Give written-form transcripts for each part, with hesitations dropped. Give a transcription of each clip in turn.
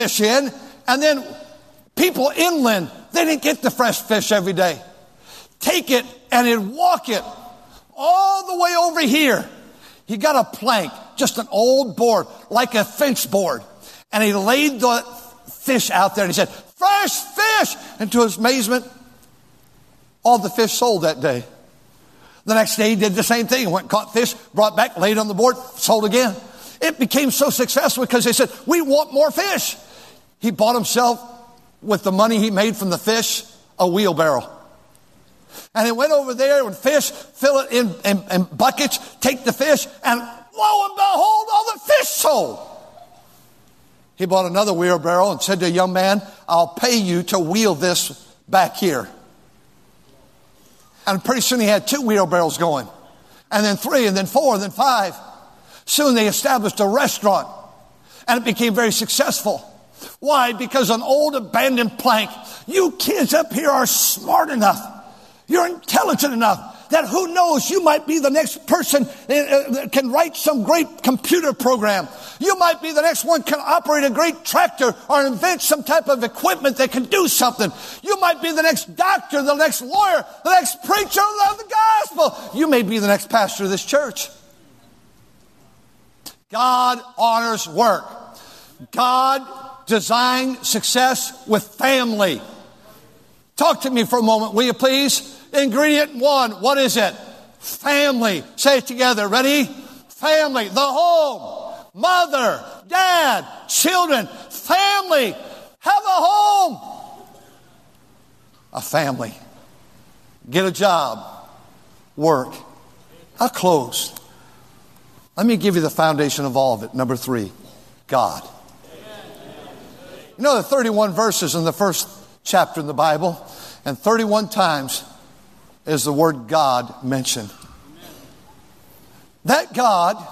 fish in, and then people inland, they didn't get the fresh fish every day. Take it and he'd walk it all the way over here. He got a plank, just an old board, like a fence board. And he laid the fish out there and he said, fresh fish! And to his amazement, all the fish sold that day. The next day he did the same thing. He went and caught fish, brought back, laid on the board, sold again. It became so successful because they said, we want more fish. He bought himself, with the money he made from the fish, a wheelbarrow. And he went over there and fish, fill it in buckets, take the fish, and lo and behold, all the fish sold. He bought another wheelbarrow and said to a young man, I'll pay you to wheel this back here. And pretty soon he had 2 wheelbarrows going. And then 3, and then 4, and then 5. Soon they established a restaurant. And it became very successful. Why? Because an old abandoned plank. You kids up here are smart enough. You're intelligent enough that who knows, you might be the next person that can write some great computer program. You might be the next one can operate a great tractor or invent some type of equipment that can do something. You might be the next doctor, the next lawyer, the next preacher of the gospel. You may be the next pastor of this church. God honors work. God designed success with family. Talk to me for a moment, will you please? Ingredient 1, what is it? Family. Say it together. Ready? Family. The home. Mother, dad, children, family. Have a home. A family. Get a job. Work. I'll close. Let me give you the foundation of all of it. Number 3, God. You know, there are 31 verses in the first chapter in the Bible, and 31 times is the word God mentioned. That God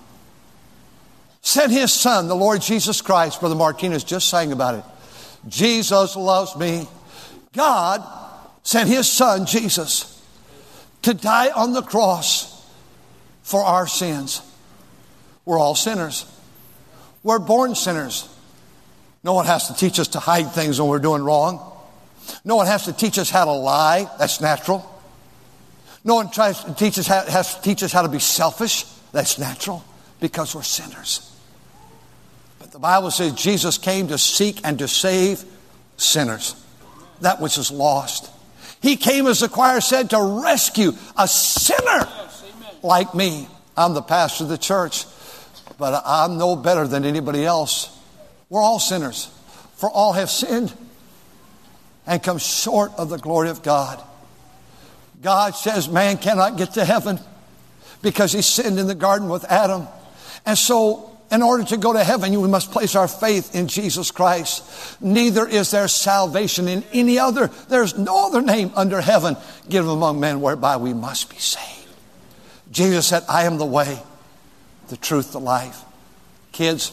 sent his son, the Lord Jesus Christ. Brother Martinez just sang about it. Jesus loves me. God sent his son, Jesus, to die on the cross for our sins. We're all sinners. We're born sinners. No one has to teach us to hide things when we're doing wrong. No one has to teach us how to lie. That's natural. No one has to teach us how to be selfish. That's natural, because we're sinners. But the Bible says Jesus came to seek and to save sinners, that which is lost. He came, as the choir said, to rescue a sinner like me. I'm the pastor of the church, but I'm no better than anybody else. We're all sinners, for all have sinned and come short of the glory of God. God says man cannot get to heaven because he sinned in the garden with Adam. And so in order to go to heaven, we must place our faith in Jesus Christ. Neither is there salvation in any other. There's no other name under heaven given among men whereby we must be saved. Jesus said, I am the way, the truth, the life. Kids,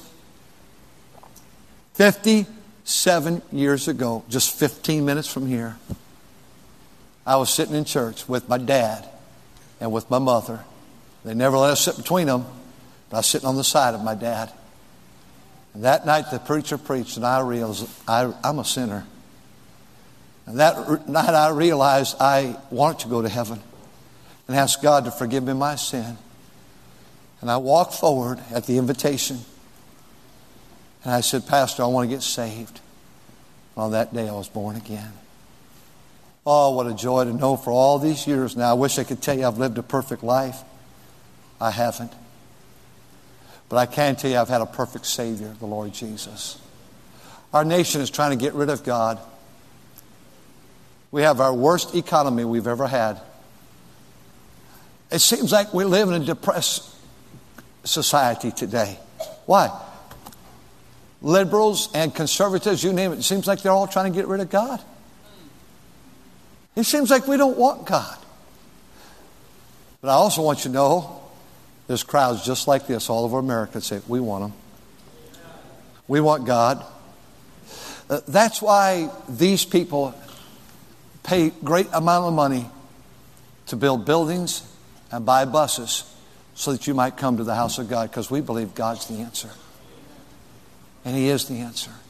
57 years ago, just 15 minutes from here, I was sitting in church with my dad and with my mother. They never let us sit between them, but I was sitting on the side of my dad. And that night the preacher preached, and I realized I'm a sinner. And that night I realized I wanted to go to heaven and ask God to forgive me my sin. And I walked forward at the invitation, and I said, Pastor, I want to get saved. And on that day I was born again. Oh, what a joy to know for all these years now. I wish I could tell you I've lived a perfect life. I haven't. But I can tell you I've had a perfect Savior, the Lord Jesus. Our nation is trying to get rid of God. We have our worst economy we've ever had. It seems like we live in a depressed society today. Why? Liberals and conservatives, you name it, it seems like they're all trying to get rid of God. It seems like we don't want God. But I also want you to know there's crowds just like this all over America that say, we want Him. We want God. That's why these people pay great amount of money to build buildings and buy buses so that you might come to the house of God, because we believe God's the answer. And He is the answer.